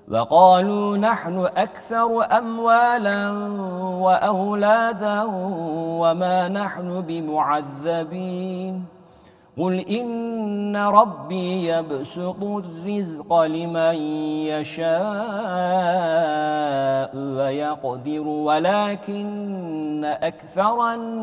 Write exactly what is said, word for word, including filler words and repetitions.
وقالوا نحن أكثر أموالا وأولادا وما نحن بمعذبين قل إن ربي يبسط الرزق لمن يشاء ويقدر ولكن أكثر الناس